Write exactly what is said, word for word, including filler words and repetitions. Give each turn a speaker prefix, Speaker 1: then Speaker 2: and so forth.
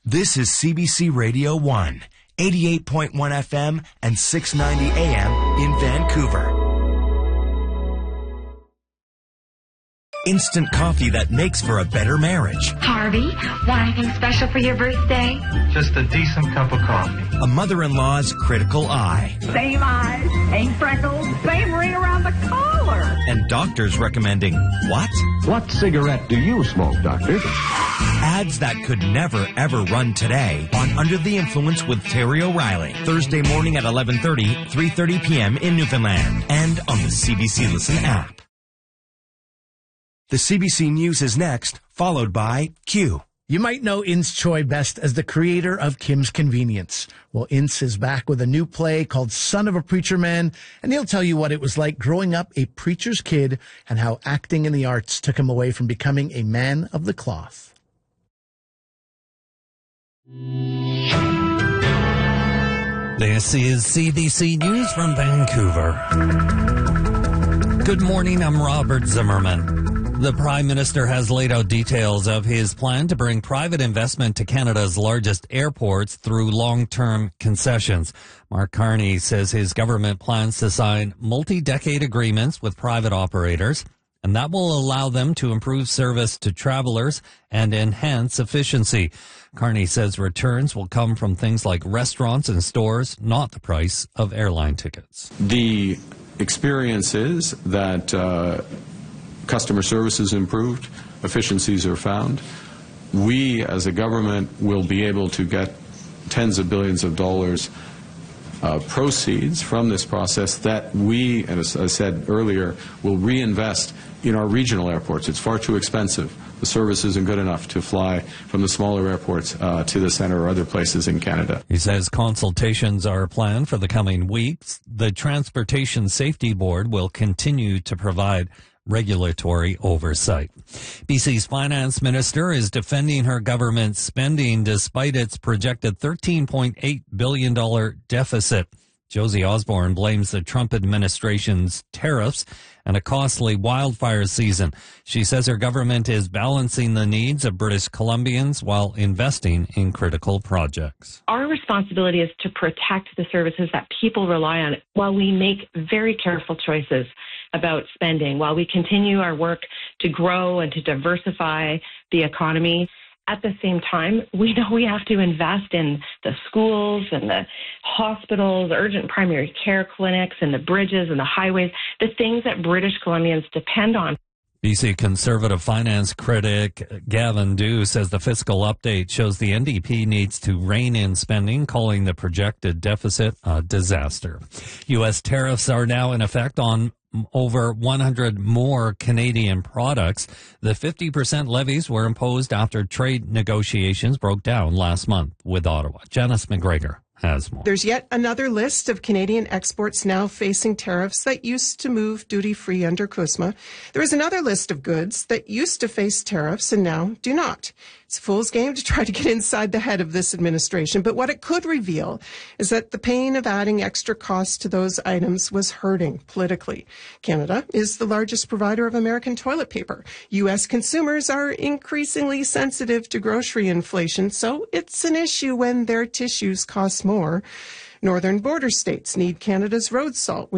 Speaker 1: This is C B C Radio one, eighty-eight point one F M and six ninety A M in Vancouver. Instant coffee that makes for a better marriage.
Speaker 2: Harvey, want anything special for your birthday?
Speaker 3: Just a decent cup of coffee.
Speaker 1: A mother-in-law's critical eye.
Speaker 4: Same eyes, same freckles, same ring around the collar.
Speaker 1: And doctors recommending what?
Speaker 5: What cigarette do you smoke, doctor?
Speaker 1: Ads that could never, ever run today on Under the Influence with Terry O'Reilly. Thursday morning at eleven thirty, three thirty p.m. in Newfoundland. And on the C B C Listen app. The C B C News is next, followed by Q.
Speaker 6: You might know Ince Choi best as the creator of Kim's Convenience. Well, Ince is back with a new play called Son of a Preacher Man, and he'll tell you what it was like growing up a preacher's kid and how acting in the arts took him away from becoming a man of the cloth.
Speaker 7: This is C B C News from Vancouver. Good morning, I'm Robert Zimmerman. The Prime Minister has laid out details of his plan to bring private investment to Canada's largest airports through long-term concessions. Mark Carney says his government plans to sign multi-decade agreements with private operators, and that will allow them to improve service to travelers and enhance efficiency. Carney says returns will come from things like restaurants and stores, not the price of airline tickets.
Speaker 8: The experience is that uh, customer service is improved, efficiencies are found. We, as a government, will be able to get tens of billions of dollars uh, proceeds from this process that we, and as I said earlier, will reinvest in our regional airports. It's far too expensive. The service isn't good enough to fly from the smaller airports uh, to the center or other places in Canada.
Speaker 7: He says consultations are planned for the coming weeks. The Transportation Safety Board will continue to provide regulatory oversight. B C's finance minister is defending her government's spending despite its projected thirteen point eight billion dollars deficit. Josie Osborne blames the Trump administration's tariffs and a costly wildfire season. She says her government is balancing the needs of British Columbians while investing in critical projects.
Speaker 9: Our responsibility is to protect the services that people rely on while we make very careful choices about spending, while we continue our work to grow and to diversify the economy. At the same time, we know we have to invest in the schools and the hospitals, urgent primary care clinics and the bridges and the highways, the things that British Columbians depend on.
Speaker 7: B C Conservative finance critic Gavin Dew says the fiscal update shows the N D P needs to rein in spending, calling the projected deficit a disaster. U S tariffs are now in effect on over one hundred more Canadian products. The fifty percent levies were imposed after trade negotiations broke down last month with Ottawa. Janice McGregor has more.
Speaker 10: There's yet another list of Canadian exports now facing tariffs that used to move duty-free under CUSMA. There is another list of goods that used to face tariffs and now do not. It's a fool's game to try to get inside the head of this administration, but what it could reveal is that the pain of adding extra costs to those items was hurting politically. Canada is the largest provider of American toilet paper. U S consumers are increasingly sensitive to grocery inflation, so it's an issue when their tissues cost more. Northern border states need Canada's road salt. We